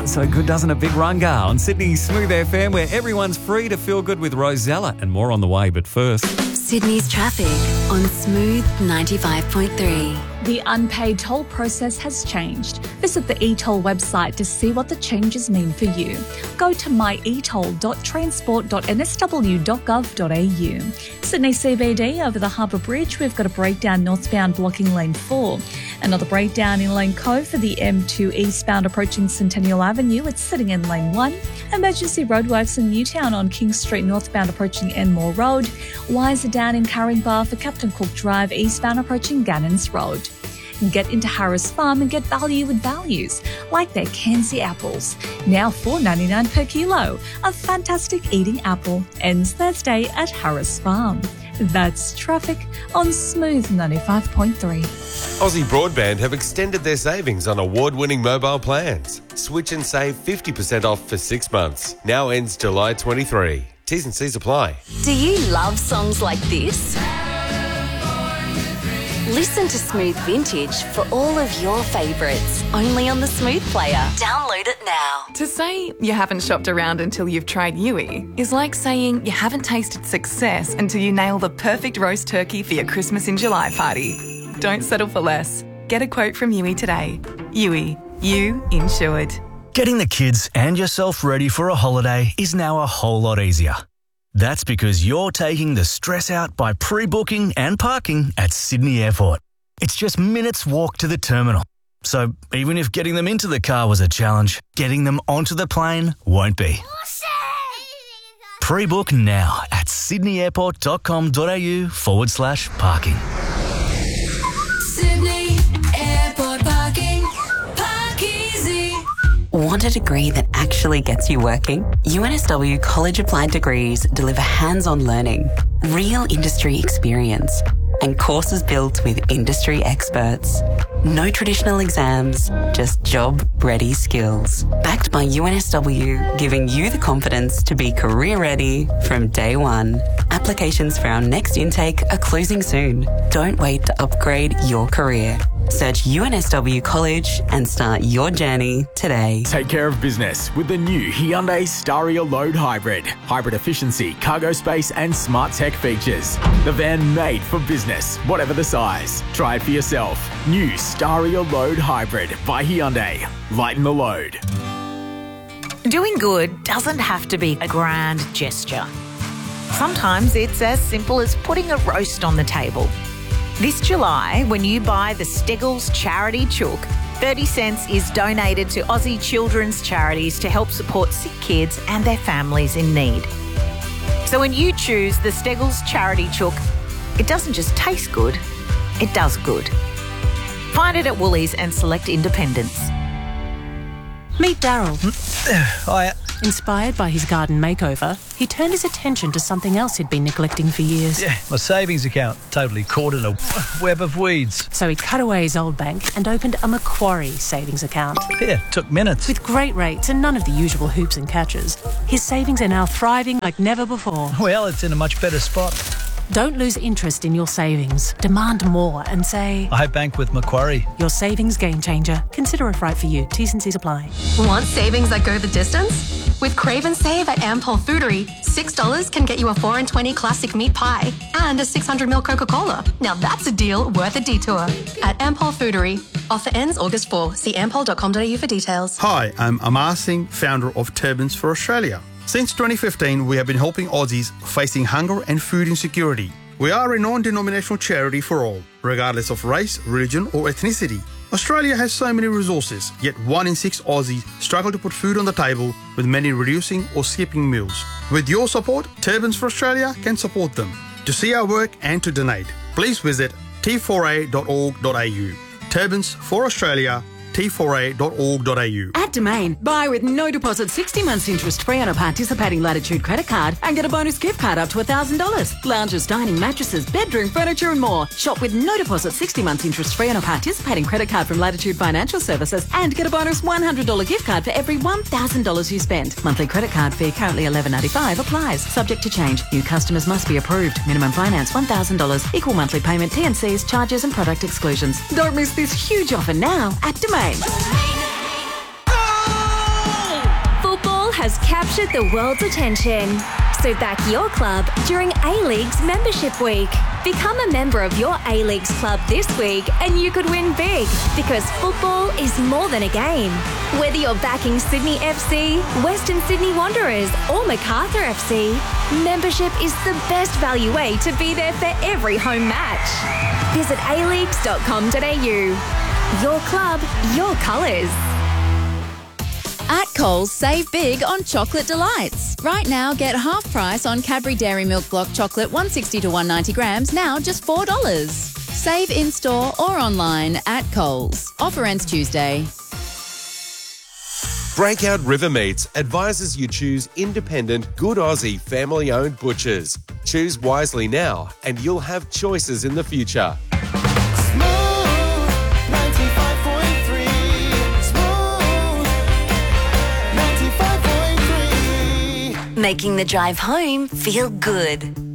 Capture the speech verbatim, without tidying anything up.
so good, doesn't it? Big Runga on Sydney's Smooth F M, where everyone's free to feel good with Rosella, and more on the way. But first, Sydney's traffic on Smooth ninety-five point three. The unpaid toll process has changed. Visit the e-toll website to see what the changes mean for you. Go to my e toll dot transport dot n s w dot gov dot a u. Sydney C B D over the Harbour Bridge, we've got a breakdown northbound blocking lane four. Another breakdown in lane Cove for the M two eastbound approaching Centennial Avenue. It's sitting in lane one. Emergency roadworks in Newtown on King Street northbound approaching Enmore Road. Wires are down in Caringbah for Captain Cook Drive eastbound approaching Gannons Road. Get into Harris Farm and get value with values, like their Kenzie apples. Now four dollars ninety-nine per kilo. A fantastic eating apple. Ends Thursday at Harris Farm. That's traffic on Smooth ninety-five point three. Aussie Broadband have extended their savings on award-winning mobile plans. Switch and save fifty percent off for six months. Now ends July twenty-third. T's and C's apply. Do you love songs like this? Listen to Smooth Vintage for all of your favourites, only on the Smooth Player. Download it now. To say you haven't shopped around until you've tried Yui is like saying you haven't tasted success until you nail the perfect roast turkey for your Christmas in July party. Don't settle for less. Get a quote from Yui today. Yui, you insured. Getting the kids and yourself ready for a holiday is now a whole lot easier. That's because you're taking the stress out by pre-booking and parking at Sydney Airport. It's just minutes walk to the terminal. So even if getting them into the car was a challenge, getting them onto the plane won't be. Pre-book now at sydneyairport.com.au forward slash parking. Sydney Airport parking. Park easy. Want a degree that actually gets you working? U N S W College Applied Degrees deliver hands-on learning, real industry experience, and courses built with industry experts. No traditional exams, just job-ready skills. Backed by U N S W, giving you the confidence to be career-ready from day one. Applications for our next intake are closing soon. Don't wait to upgrade your career. Search U N S W College and start your journey today. Take care of business with the new Hyundai Staria Load Hybrid. Hybrid efficiency, cargo space and smart tech features. The van made for business, whatever the size. Try it for yourself. New Staria Load Hybrid by Hyundai. Lighten the load. Doing good doesn't have to be a grand gesture. Sometimes it's as simple as putting a roast on the table. This July, when you buy the Steggles Charity Chook, thirty cents is donated to Aussie children's charities to help support sick kids and their families in need. So when you choose the Steggles Charity Chook, it doesn't just taste good, it does good. Find it at Woolies and select independents. Meet Daryl. Hiya. Inspired by his garden makeover, he turned his attention to something else he'd been neglecting for years. Yeah, my savings account, totally caught in a web of weeds. So he cut away his old bank and opened a Macquarie savings account. Yeah, took minutes. With great rates and none of the usual hoops and catches, his savings are now thriving like never before. Well, it's in a much better spot. Don't lose interest in your savings. Demand more and say, I bank with Macquarie. Your savings game changer. Consider if right for you. T's and C's apply. Want savings that go the distance? With Crave and Save at Ampol Foodery, six dollars can get you a four and twenty classic meat pie and a six hundred milliliter Coca-Cola. Now that's a deal worth a detour. At Ampol Foodery. Offer ends August fourth. See ampol dot com dot a u for details. Hi, I'm Amar Singh, founder of Turbans for Australia. Since twenty fifteen, we have been helping Aussies facing hunger and food insecurity. We are a non-denominational charity for all, regardless of race, religion or ethnicity. Australia has so many resources, yet one in six Aussies struggle to put food on the table, with many reducing or skipping meals. With your support, Turbans for Australia can support them. To see our work and to donate, please visit t four a dot org dot a u. Turbans for Australia, t four a dot org dot a u. At Domain, buy with no deposit sixty months interest free on a participating Latitude credit card and get a bonus gift card up to one thousand dollars. Lounges, dining, mattresses, bedroom, furniture and more. Shop with no deposit sixty months interest free on a participating credit card from Latitude Financial Services and get a bonus one hundred dollars gift card for every one thousand dollars you spend. Monthly credit card fee currently eleven ninety-five applies. Subject to change. New customers must be approved. Minimum finance one thousand dollars. Equal monthly payment. T and C's, charges and product exclusions. Don't miss this huge offer now at Domain. captured the world's attention. So back your club during A-League's Membership Week. Become a member of your A-League's club this week and you could win big, because football is more than a game. Whether you're backing Sydney F C, Western Sydney Wanderers or Macarthur F C, membership is the best value way to be there for every home match. Visit a leagues dot com dot a u. Your club, your colours. At Coles, save big on chocolate delights. Right now, get half price on Cadbury Dairy Milk Block Chocolate one sixty to one ninety grams, now just four dollars. Save in-store or online at Coles. Offer ends Tuesday. Breakout River Meats advises you choose independent, good Aussie, family-owned butchers. Choose wisely now and you'll have choices in the future. Making the drive home feel good.